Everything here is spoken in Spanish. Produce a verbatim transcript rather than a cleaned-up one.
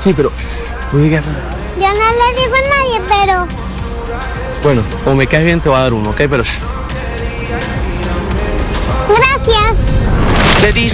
Sí, pero... Oiga. Yo no le digo a nadie, pero... Bueno, como me caes bien te voy a dar uno, ¿ok? Pero... Gracias. Le dice